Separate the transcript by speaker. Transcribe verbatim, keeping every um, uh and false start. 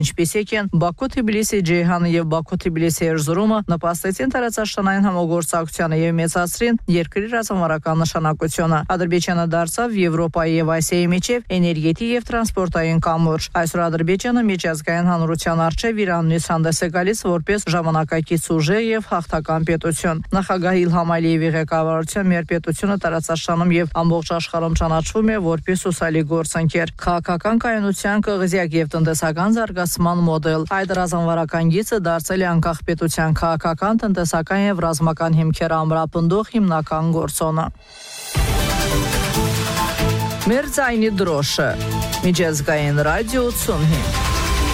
Speaker 1: ինչպիսիք են Բաքու-Թբիլիսի Ջեյհանը եւ Բաքու-Թբիլիսի Էրզրումը, նպաստեցին տարածաշրջանային համագործակցությանը եւ մեծացրին երկրի ռազմավարական նշանակությունը։ Ադրբեջանը դարձավ Եվրոպայի եւ Ասիայի միջև էներգետիկ եւ տրանսպորտային կամուրջ։ Այսօր Ադրբեջանը միջազգային հանրության առջև Իրանից հանդես է գալիս որպես ժամանակակից ուժեղ եւ հաղթական պետություն։ Նախագահ Իլհամ Ալիևի ղեկավարությամբ մեր պետությունը տարածաշրջանում եւ ամբողջ աշխարհում ճանաչվում է որպես ուսալի գործընկեր, քաղաքական կայունության, կղզիակ եւ տնտեսական զարգացման մոդել։ Այդ ռազմավարական գիծը դարձել է անկախ պետության քաղաքական, տնտեսական եւ ռազմական հիմքերը ամրապնդող հիմնական գործոնը։ Մեր ձայնի դրոշը։ Միջազգային ռադիո ութսուն հինգ